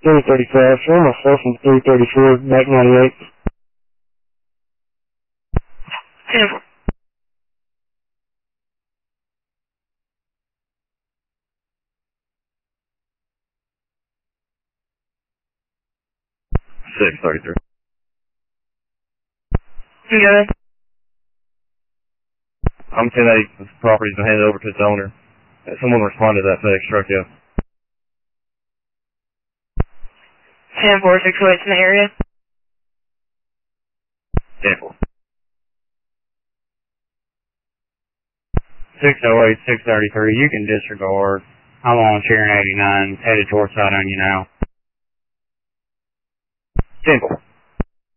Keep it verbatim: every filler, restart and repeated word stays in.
three thirty-five, show myself from three thirty-four, back ninety-eight. ten four. six thirty-three. You go ahead. I'm ten eight. This property's been handed over to its owner. Someone responded to that FedEx truck, yeah. ten four, six oh eight's in the area. ten four. six oh eight, six thirty-three, you can disregard. I'm on Sharon eighty-nine, headed towards side on you now. ten four.